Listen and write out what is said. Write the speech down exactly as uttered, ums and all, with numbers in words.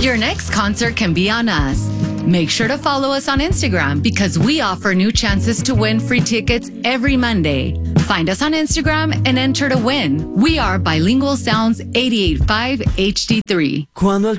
Your next concert can be on us. Make sure to follow us on Instagram because we offer new chances to win free tickets every Monday. Find us on Instagram and enter to win. We are Bilingual Sounds eighty-eight point five H D three. Cuando el